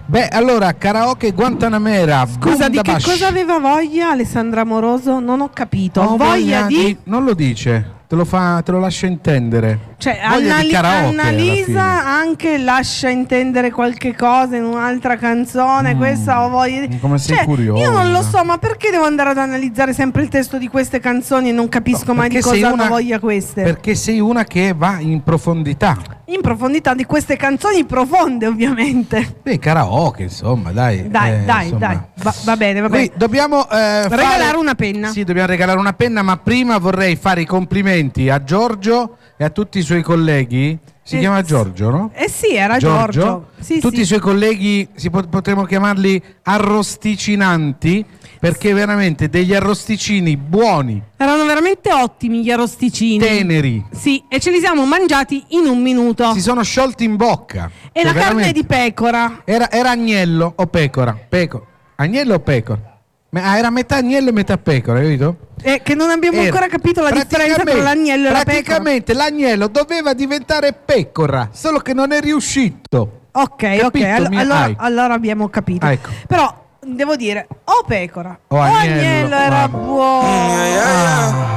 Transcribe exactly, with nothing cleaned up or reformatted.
Beh, allora, karaoke Guantanamera. Scusa, di che cosa aveva voglia Alessandra Amoroso? Non ho capito. Ho voglia, voglia di... di... Non lo dice, te lo, fa, te lo lascia intendere. Cioè, Annali- Annalisa anche lascia intendere qualche cosa in un'altra canzone. Mm, questa ho voglia di... Come sei cioè, curiosa. Io non lo so, ma perché devo andare ad analizzare sempre il testo di queste canzoni e non capisco no, mai di cosa hanno voglia queste? Perché sei una che va in profondità. In profondità di queste canzoni profonde, ovviamente. Beh, karaoke, insomma, dai. Dai, eh, dai, insomma. dai. Va, va bene, va bene. Qui dobbiamo eh, regalare fare... una penna. Sì, dobbiamo regalare una penna, ma prima vorrei fare i complimenti a Giorgio e a tutti i suoi colleghi. Si eh, chiama Giorgio, no? Eh sì, era Giorgio. Giorgio. Sì, tutti sì. i suoi colleghi, si pot- potremmo chiamarli arrosticinanti, perché veramente degli arrosticini buoni. Erano veramente ottimi gli arrosticini. Teneri. Sì, e ce li siamo mangiati in un minuto. Si sono sciolti in bocca. E cioè, la carne di pecora. Era, era agnello o pecora? Pecora. Agnello o pecora? Ah, era metà agnello e metà pecora, hai capito? Eh, che non abbiamo era. ancora capito la differenza tra l'agnello e la pecora. Praticamente l'agnello doveva diventare pecora, solo che non è riuscito. Ok, Capito, ok, All- mia... allora, allora abbiamo capito. Ah, ecco. Però devo dire, o pecora o o agnello, agnello era buono. Ah.